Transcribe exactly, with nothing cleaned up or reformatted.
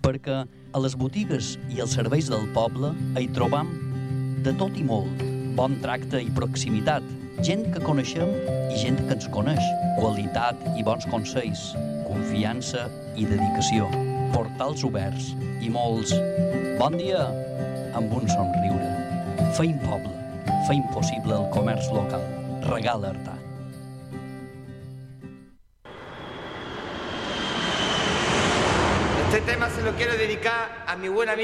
perquè a les botigues i els serveis del poble hi trobam de tot i molt, bon tracte i proximitat, gent que coneixem i gent que ens coneix, qualitat i bons consells, confiança i dedicació, portals oberts i molts bon dia amb un somriure. Feim poble, feim possible el comerç local. Regala Artà. Este tema se lo quiero dedicar a mi buen amigo